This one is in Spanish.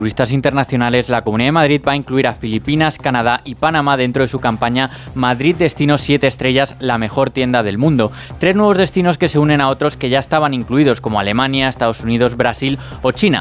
Turistas internacionales, la Comunidad de Madrid va a incluir a Filipinas, Canadá y Panamá dentro de su campaña Madrid Destino 7 Estrellas, la mejor tienda del mundo. 3 nuevos destinos que se unen a otros que ya estaban incluidos, como Alemania, Estados Unidos, Brasil o China.